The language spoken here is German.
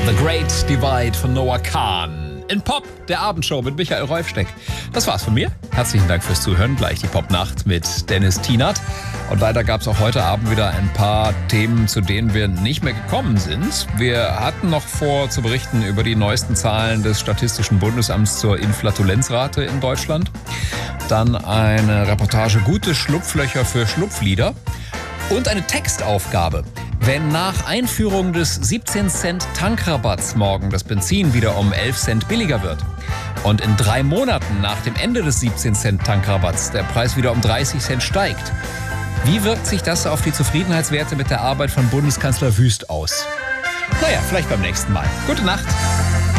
The Great Divide von Noah Kahn. In Pop, der Abendshow mit Michael Reufsteck. Das war's von mir. Herzlichen Dank fürs Zuhören. Gleich die Popnacht mit Dennis Tienert. Und leider gab es auch heute Abend wieder ein paar Themen, zu denen wir nicht mehr gekommen sind. Wir hatten noch vor zu berichten über die neuesten Zahlen des Statistischen Bundesamts zur Inflatulenzrate in Deutschland. Dann eine Reportage Gute Schlupflöcher für Schlupflieder. Und eine Textaufgabe. Wenn nach Einführung des 17-Cent-Tankrabatts morgen das Benzin wieder um 11 Cent billiger wird und in 3 Monaten nach dem Ende des 17-Cent-Tankrabatts der Preis wieder um 30 Cent steigt, wie wirkt sich das auf die Zufriedenheitswerte mit der Arbeit von Bundeskanzler Wüst aus? Naja, vielleicht beim nächsten Mal. Gute Nacht.